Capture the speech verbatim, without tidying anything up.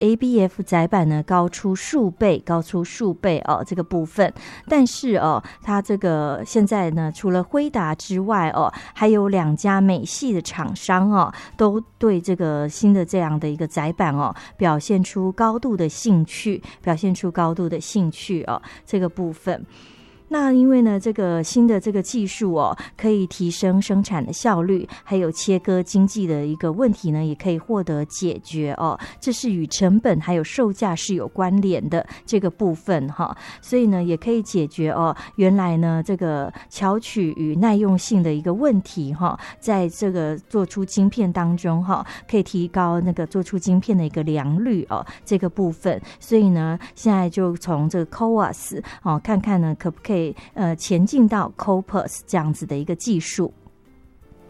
A B F 载板呢高出数倍，高出数倍哦，这个部分。但是哦，它这个现在呢，除了辉达之外哦，还有两家美系的厂商哦，都对这个新的这样的一个载板哦，表现出高度的兴趣，表现出高度的兴趣哦，这个部分。那因为呢，这个新的这个技术哦，可以提升生产的效率，还有切割经济的一个问题呢，也可以获得解决哦。这是与成本还有售价是有关联的这个部分哈，所以呢，也可以解决哦。原来呢，这个巧取与耐用性的一个问题哈，在这个做出晶片当中哈，可以提高那个做出晶片的一个良率哦，这个部分。所以呢，现在就从这个 C O A S 哦，看看呢可不可以。呃，前进到 C O P A S 这样子的一个技术。